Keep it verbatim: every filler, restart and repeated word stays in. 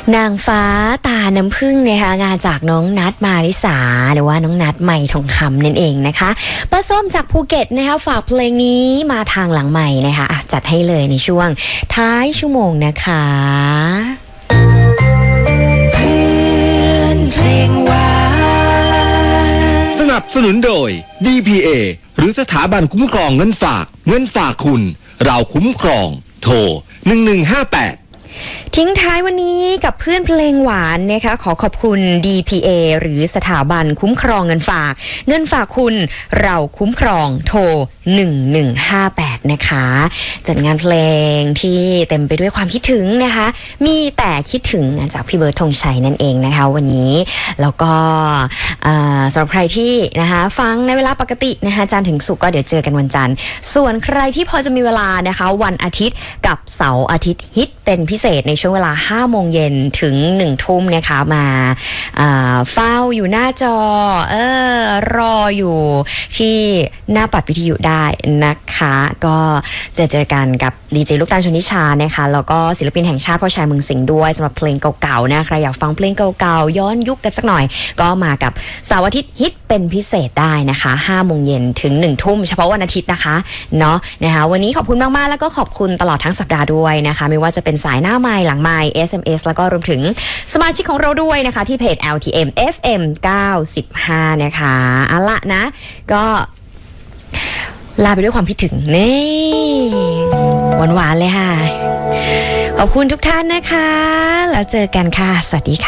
นางฟ้าตาน้ำผึ้งนะคะงานจากน้องนัทมาริสาหรือว่าน้องนัทใหม่ทองคำนั่นเองนะคะป้าส้มจากภูเก็ตนะคะฝากเพลงนี้มาทางหลังใหม่นะคะะจัดให้เลยในช่วงท้ายชั่วโมงนะคะเพื่อนเพลงหวานสนับสนุนโดย ดี พี เอ หรือสถาบันคุ้มครองเงินฝากเงินฝากคุณเราคุ้มครองโทรหนึ่งหนึ่งห้าแปดทิ้งท้ายวันนี้กับเพื่อนเพลงหวานนะคะขอขอบคุณ ดี พี เอ หรือสถาบันคุ้มครองเงินฝากเงินฝากคุณเราคุ้มครองโทรหนึ่งหนึ่งห้าแปดนะคะจัดงานเพลงที่เต็มไปด้วยความคิดถึงนะคะมีแต่คิดถึงจากพี่เบิร์ดธงชัยนั่นเองนะคะวันนี้แล้วก็สำหรับใครที่นะคะฟังในเวลาปกตินะคะจันทร์ถึงศุกร์ก็เดี๋ยวเจอกันวันจันทร์ส่วนใครที่พอจะมีเวลานะคะวันอาทิตย์กับเสาร์อาทิตย์ฮิตเป็นพิเศษในช่วงเวลาห้าโมงเย็นถึงหนึ่งทุ่มนะคะมาเฝ้าอยู่หน้าจอเออรออยู่ที่หน้าปัดวิทยุได้นะคะก็จะเจอกันกับดีเจลูกตาลชนิชานะคะแล้วก็ศิลปินแห่งชาติพ่อชายเมืองสิงห์ด้วยสำหรับเพลงเก่าๆนะใครอยากฟังเพลงเก่าๆย้อนยุคกันสักหน่อยก็มากับเสาร์อาทิตย์ฮิตเป็นพิเศษได้นะคะห้าโมงเย็นถึงหนึ่งทุ่มเฉพาะวันอาทิตย์นะคะเนาะนะคะวันนี้ขอบคุณมากๆแล้วก็ขอบคุณตลอดทั้งสัปดาห์ด้วยนะคะไม่ว่าจะเป็นสายหน้าไมค์หลังไมค์ เอส เอ็ม เอส แล้วก็รวมถึงสมาชิกของเราด้วยนะคะที่เพจ แอล ที เอ็ม เอฟ เอ็ม เก้าสิบห้านะคะเอาละนะก็ลาไปด้วยความคิดถึงนี่หวานๆเลยค่ะขอบคุณทุกท่านนะคะแล้วเจอกันค่ะสวัสดีค่ะ